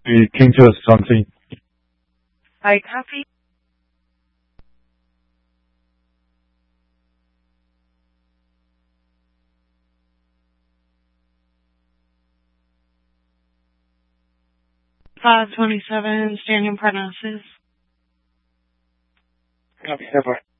We came to something. I copy. $527 standing prognosis. Copy, 7.